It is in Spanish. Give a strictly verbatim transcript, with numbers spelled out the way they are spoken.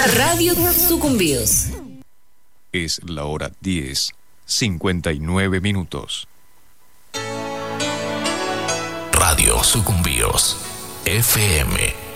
Radio Sucumbíos. Es la hora diez, cincuenta y nueve minutos. Radio Sucumbíos F M